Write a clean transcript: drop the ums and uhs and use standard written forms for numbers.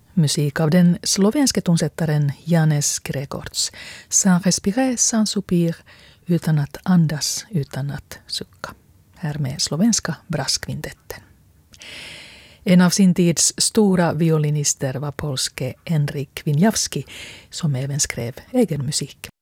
Musik av den slovenske tonsättaren Janez Gregorc. Sans respirer, sans soupir, utan att andas, utan att sucka. Här med slovenska brasskvintetten. En av sin tids stora violinister var polske Henryk Wieniawski, som även skrev egen musik.